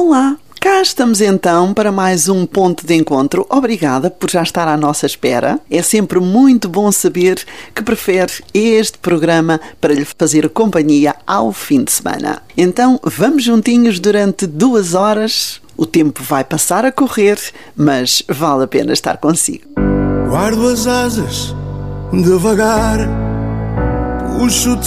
Olá, cá estamos então para mais um ponto de encontro. Obrigada por já estar à nossa espera. É sempre muito bom saber que prefere este programa para lhe fazer companhia ao fim de semana. Então vamos juntinhos durante 2 horas. O tempo vai passar a correr, mas vale a pena estar consigo. Guardo as asas devagar, puxo